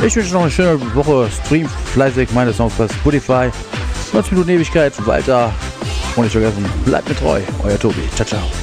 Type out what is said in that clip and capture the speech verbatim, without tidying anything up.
Ich wünsche noch eine schöne Woche. Stream fleißig meine Songs bei Spotify. neunzig Minuten Ewigkeit, Walter. Und nicht vergessen, bleibt mir treu. Euer Tobi. Ciao, ciao.